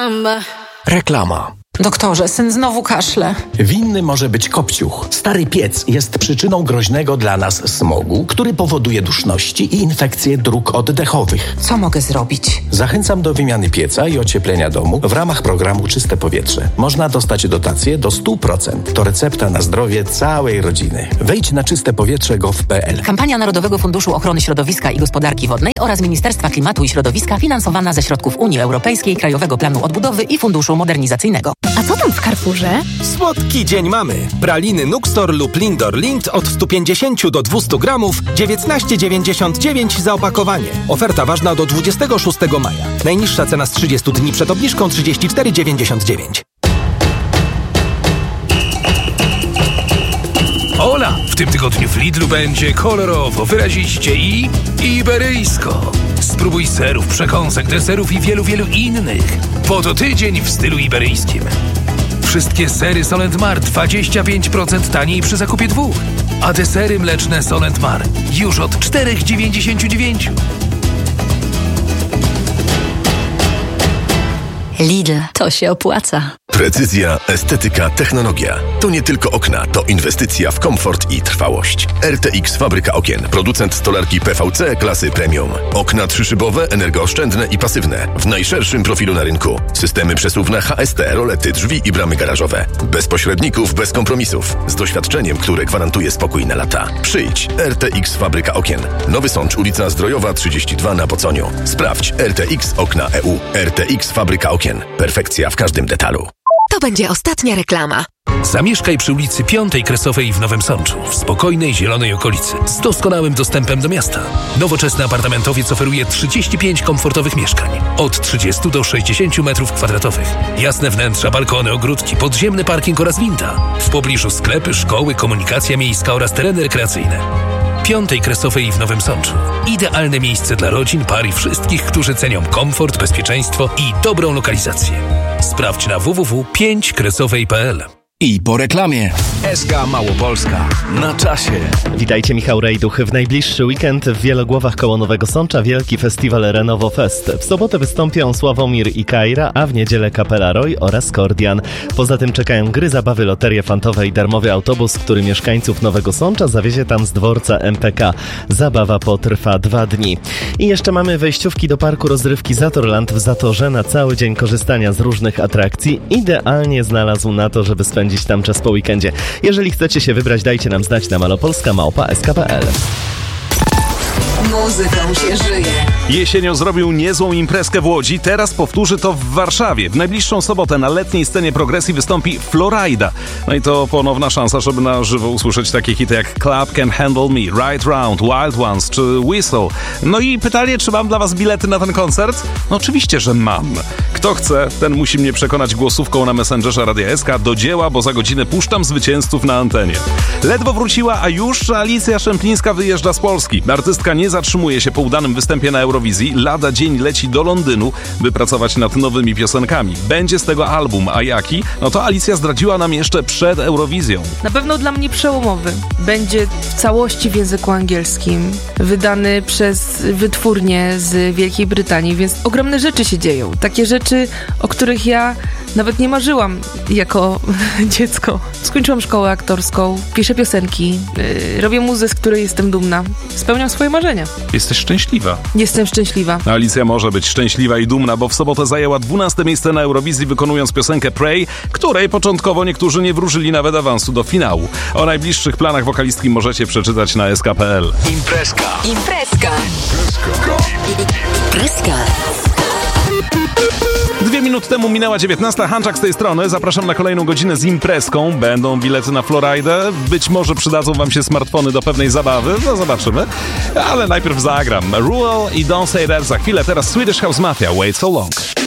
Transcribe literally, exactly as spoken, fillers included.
Reklama. Doktorze, syn znowu kaszle. Winny może być kopciuch. Stary piec jest przyczyną groźnego dla nas smogu, który powoduje duszności i infekcje dróg oddechowych. Co mogę zrobić? Zachęcam do wymiany pieca i ocieplenia domu w ramach programu Czyste Powietrze. Można dostać dotację do sto procent. To recepta na zdrowie całej rodziny. Wejdź na czyste powietrze kropka gov kropka p l. Kampania Narodowego Funduszu Ochrony Środowiska i Gospodarki Wodnej oraz Ministerstwa Klimatu i Środowiska finansowana ze środków Unii Europejskiej, Krajowego Planu Odbudowy i Funduszu Modernizacyjnego. A co tam w Carrefourze? Słodki dzień mamy. Praliny Nuxtor lub Lindor Lind od sto pięćdziesiąt do dwustu gramów, dziewiętnaście dziewięćdziesiąt dziewięć za opakowanie. Oferta ważna do dwudziestego szóstego maja. Najniższa cena z trzydziestu dni przed obniżką trzydzieści cztery dziewięćdziesiąt dziewięć. Ola, w tym tygodniu w Lidlu będzie kolorowo, wyraziście i iberyjsko. Spróbuj serów, przekąsek, deserów i wielu, wielu innych. Po to tydzień w stylu iberyjskim. Wszystkie sery Solent Mar dwadzieścia pięć procent taniej przy zakupie dwóch. A desery mleczne Solent Mar już od cztery dziewięćdziesiąt dziewięć. Lidl, to się opłaca. Precyzja, estetyka, technologia. To nie tylko okna, to inwestycja w komfort i trwałość. R T X Fabryka Okien. Producent stolarki P V C klasy premium. Okna trzyszybowe, energooszczędne i pasywne. W najszerszym profilu na rynku. Systemy przesuwne H S T, rolety, drzwi i bramy garażowe. Bez pośredników, bez kompromisów. Z doświadczeniem, które gwarantuje spokój na lata. Przyjdź. R T X Fabryka Okien. Nowy Sącz, ulica Zdrojowa trzydzieści dwa na Poconiu. Sprawdź R T X Okna E U. R T X Fabryka Okien. Perfekcja w każdym detalu. To będzie ostatnia reklama. Zamieszkaj przy ulicy Piątej Kresowej w Nowym Sączu, w spokojnej, zielonej okolicy, z doskonałym dostępem do miasta. Nowoczesny apartamentowiec oferuje trzydzieści pięć komfortowych mieszkań, od trzydziestu do sześćdziesięciu metrów kwadratowych. Jasne wnętrza, balkony, ogródki, podziemny parking oraz winda. W pobliżu sklepy, szkoły, komunikacja miejska oraz tereny rekreacyjne. Piątej Kresowej w Nowym Sączu. Idealne miejsce dla rodzin, par i wszystkich, którzy cenią komfort, bezpieczeństwo i dobrą lokalizację. Sprawdź na w w w kropka pięć kresowej kropka p l. I po reklamie. S K Małopolska. Na czasie. Witajcie, Michał Rejduch. W najbliższy weekend w Wielogłowach koło Nowego Sącza wielki festiwal Renowo Fest. W sobotę wystąpią Sławomir i Kaira, a w niedzielę Kapela Roy oraz Kordian. Poza tym czekają gry, zabawy, loterie fantowe i darmowy autobus, który mieszkańców Nowego Sącza zawiezie tam z dworca M P K. Zabawa potrwa dwa dni. I jeszcze mamy wejściówki do parku rozrywki Zatorland w Zatorze na cały dzień korzystania z różnych atrakcji. Idealnie znalazł na to, żeby spędzić tam czas po weekendzie. Jeżeli chcecie się wybrać, dajcie nam znać na malopolska małpa s k kropka p l. Muzyką się żyje. Jesienią zrobił niezłą imprezkę w Łodzi, teraz powtórzy to w Warszawie. W najbliższą sobotę na letniej scenie progresji wystąpi Florida. No i to ponowna szansa, żeby na żywo usłyszeć takie hity jak Club Can Handle Me, Right Round, Wild Ones czy Whistle. No i pytanie, czy mam dla was bilety na ten koncert? No oczywiście, że mam. Kto chce, ten musi mnie przekonać głosówką na Messengerze Radia S K do dzieła, bo za godzinę puszczam zwycięzców na antenie. Ledwo wróciła, a już Alicja Szemplińska wyjeżdża z Polski. Artystka nie zatrzymuje się po udanym występie na Eurowizji. Lada dzień leci do Londynu, by pracować nad nowymi piosenkami. Będzie z tego album, a jaki? No to Alicja zdradziła nam jeszcze przed Eurowizją. Na pewno dla mnie przełomowy. Będzie w całości w języku angielskim, wydany przez wytwórnię z Wielkiej Brytanii, więc ogromne rzeczy się dzieją. Takie rzeczy, o których ja nawet nie marzyłam jako dziecko. Skończyłam szkołę aktorską, piszę piosenki, yy, robię muzę, z której jestem dumna. Spełniam swoje marzenia. Jesteś szczęśliwa. Jestem szczęśliwa. Alicja może być szczęśliwa i dumna, bo w sobotę zajęła dwunaste miejsce na Eurowizji, wykonując piosenkę Pray, której początkowo niektórzy nie wróżyli nawet awansu do finału. O najbliższych planach wokalistki możecie przeczytać na s k kropka p l. Imprezka. Imprezka. Imprezka. Dwie minuty temu minęła dziewiętnasta. Hanczak z tej strony. Zapraszam na kolejną godzinę z imprezką. Będą bilety na Floridę. Być może przydadzą wam się smartfony do pewnej zabawy. No zobaczymy. Ale najpierw zagram. Ruel i Don't Say That za chwilę. Teraz Swedish House Mafia. Wait So Long.